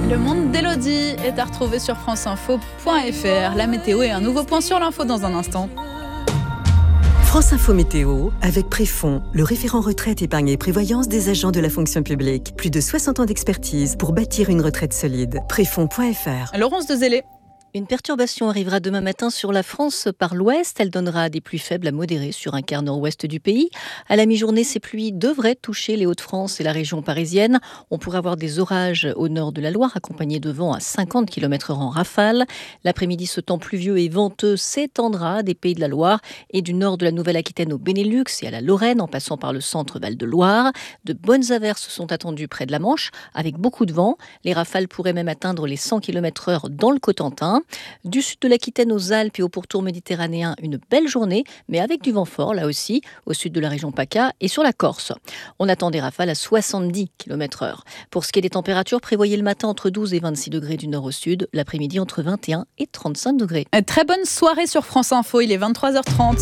Le monde d'Élodie est à retrouver sur franceinfo.fr. La météo et un nouveau point sur l'info dans un instant. France Info Météo, avec Préfond, le référent retraite, épargne et prévoyance des agents de la fonction publique. Plus de 60 ans d'expertise pour bâtir une retraite solide. Préfond.fr. Laurence de Zélé. Une perturbation arrivera demain matin sur la France par l'ouest. Elle donnera des pluies faibles à modérées sur un quart nord-ouest du pays. À la mi-journée, ces pluies devraient toucher les Hauts-de-France et la région parisienne. On pourrait avoir des orages au nord de la Loire, accompagnés de vents à 50 km/h en rafale. L'après-midi, ce temps pluvieux et venteux s'étendra des Pays de la Loire et du nord de la Nouvelle-Aquitaine au Benelux et à la Lorraine, en passant par le centre Val-de-Loire. De bonnes averses sont attendues près de la Manche, avec beaucoup de vent. Les rafales pourraient même atteindre les 100 km/h dans le Cotentin. Du sud de l'Aquitaine aux Alpes et au pourtour méditerranéen, une belle journée, mais avec du vent fort, là aussi, au sud de la région PACA et sur la Corse. On attend des rafales à 70 km/h. Pour ce qui est des températures, prévoyez le matin entre 12 et 26 degrés du nord au sud, l'après-midi entre 21 et 35 degrés. Très bonne soirée sur France Info, il est 23h30.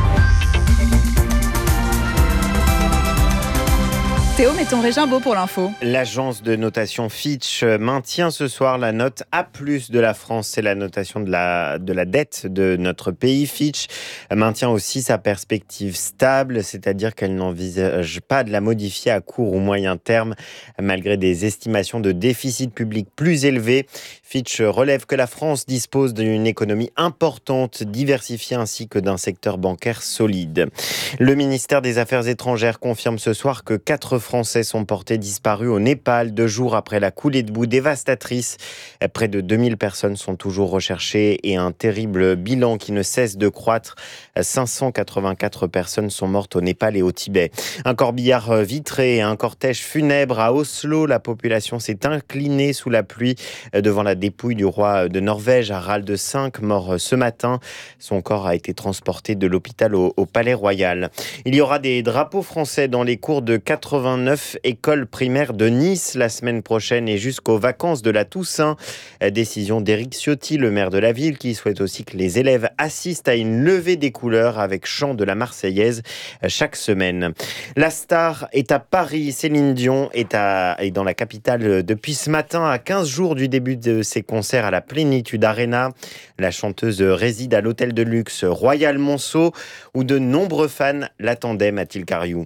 Théo, met ton Régimbaud pour l'info. L'agence de notation Fitch maintient ce soir la note A+ de la France. C'est la notation de la dette de notre pays. Fitch maintient aussi sa perspective stable, c'est-à-dire qu'elle n'envisage pas de la modifier à court ou moyen terme, malgré des estimations de déficit public plus élevées. Fitch relève que la France dispose d'une économie importante, diversifiée, ainsi que d'un secteur bancaire solide. Le ministère des Affaires étrangères confirme ce soir que 4 Français sont portés disparus au Népal 2 jours après la coulée de boue dévastatrice. Près de 2000 personnes sont toujours recherchées et un terrible bilan qui ne cesse de croître. 584 personnes sont mortes au Népal et au Tibet. Un corbillard vitré et un cortège funèbre à Oslo. La population s'est inclinée sous la pluie devant la dépouille du roi de Norvège, Harald V, mort ce matin. Son corps a été transporté de l'hôpital au Palais Royal. Il y aura des drapeaux français dans les cours de 89 écoles primaires de Nice la semaine prochaine et jusqu'aux vacances de la Toussaint. Décision d'Éric Ciotti, le maire de la ville, qui souhaite aussi que les élèves assistent à une levée des couleurs avec chant de la Marseillaise chaque semaine. La star est à Paris. Céline Dion est dans la capitale depuis ce matin, à 15 jours du début de ses concerts à la Plénitude Arena. La chanteuse réside à l'hôtel de luxe Royal Monceau, où de nombreux fans l'attendaient, Mathilde Cariou.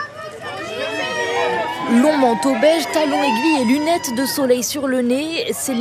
Long manteau beige, talons aiguilles et lunettes de soleil sur le nez,